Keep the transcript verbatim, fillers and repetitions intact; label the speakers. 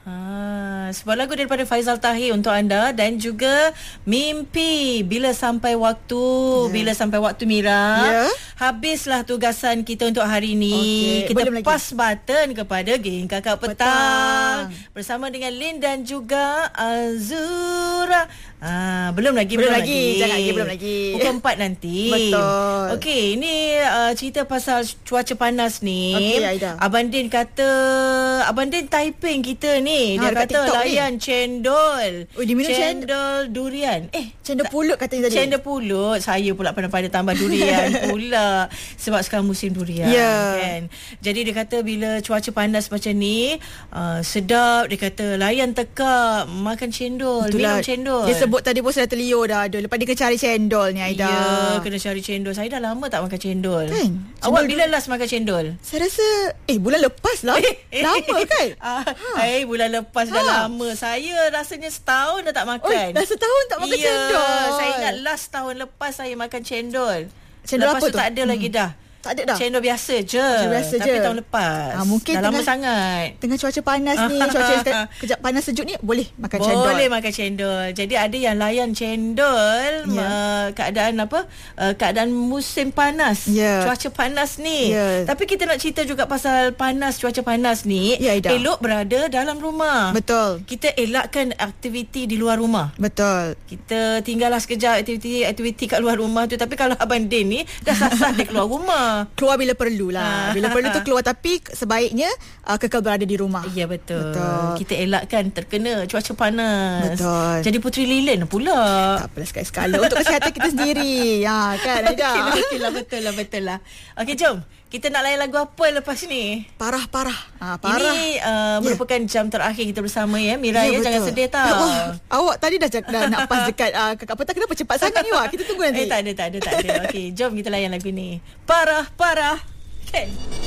Speaker 1: Ha, sebuah lagu daripada Faizal Tahir untuk anda dan juga Mimpi. Bila sampai waktu, yeah. bila sampai waktu Mira, yeah. habislah tugasan kita untuk hari ini. Okay. Kita Belum pas lagi. button kepada geng Kakak Petang, Petang bersama dengan Lin dan juga Azura. Ah, belum lagi, belum,
Speaker 2: belum
Speaker 1: lagi.
Speaker 2: lagi. Jangan lagi, belum lagi.
Speaker 1: Pukul empat nanti.
Speaker 2: Betul.
Speaker 1: Okey, ini uh, cerita pasal cuaca panas ni.
Speaker 2: Okey, Aida.
Speaker 1: Abang Din kata, Abang Din typing kita ni. Dia
Speaker 2: ha,
Speaker 1: kata layan ni. cendol.
Speaker 2: Oh, di minum
Speaker 1: cendol durian. Eh,
Speaker 2: cendol pulut katanya tadi.
Speaker 1: Cendol pulut. Saya pula pandai-pandai tambah durian pula. Sebab sekarang musim durian,
Speaker 2: yeah.
Speaker 1: kan. Jadi dia kata bila cuaca panas macam ni, uh, sedap. Dia kata layan tekak, makan cendol,
Speaker 2: Itulah.
Speaker 1: minum cendol.
Speaker 2: Dia sebut tadi pun saya terliur dah. Aduh, lepas dia kena cari cendol ni, Aida.
Speaker 1: Ya, kena cari cendol. Saya dah lama tak makan cendol.
Speaker 2: Kan?
Speaker 1: Awak
Speaker 2: Cendol
Speaker 1: bila last makan cendol?
Speaker 2: Saya rasa eh bulan lepas lah. Lama kan?
Speaker 1: Ah, ha. Eh bulan lepas dah ha. lama. Saya rasanya setahun dah tak makan.
Speaker 2: Oh, dah setahun tak makan
Speaker 1: ya,
Speaker 2: cendol.
Speaker 1: Saya ingat last tahun lepas saya makan cendol.
Speaker 2: Cendol
Speaker 1: lepas
Speaker 2: apa
Speaker 1: tu?
Speaker 2: tu?
Speaker 1: Tak ada hmm. lagi dah. Tak ada dah. Cendol biasa je. Cendol biasa Tapi je. tahun lepas. Ha, mungkin dah lama sangat.
Speaker 2: Tengah cuaca panas ni, cuaca kejap panas sejuk ni, boleh makan
Speaker 1: boleh
Speaker 2: cendol.
Speaker 1: Boleh makan cendol. Jadi ada yang layan cendol yeah. uh, keadaan apa? Uh, keadaan musim panas. Yeah. Cuaca panas ni. Yeah. Tapi kita nak cerita juga pasal panas, cuaca panas ni. Yeah, elok berada dalam rumah.
Speaker 2: Betul.
Speaker 1: Kita elakkan aktiviti di luar rumah.
Speaker 2: Betul.
Speaker 1: Kita tinggallah sekejap aktiviti-aktiviti kat luar rumah tu. Tapi kalau Abang Din ni dah sah-sah dia keluar rumah.
Speaker 2: Keluar bila perlu lah. Bila perlu tu keluar, tapi sebaiknya uh, kekal berada di rumah.
Speaker 1: Ya, betul. betul. Kita elakkan terkena cuaca panas.
Speaker 2: Betul.
Speaker 1: Jadi Puteri Lilin pula.
Speaker 2: Tak apalah, sekali-sekala untuk kesihatan kita sendiri. Ya kan, Aida?
Speaker 1: Okey lah, betul lah, betul lah. Okey, jom. Kita nak layan lagu apa lepas ni?
Speaker 2: Parah-parah. Ha, parah.
Speaker 1: Ini uh, merupakan yeah. jam terakhir kita bersama ya. Mira, ya, jangan sedih tau.
Speaker 2: Wah, awak tadi dah, dah nak pas dekat uh, Kakak Petang. Kenapa cepat sangat ni, Wak? Kita tunggu nanti.
Speaker 1: Eh, tak ada, tak ada, tak ada. Okey, jom kita layan lagu ni. Parah-parah. Kan?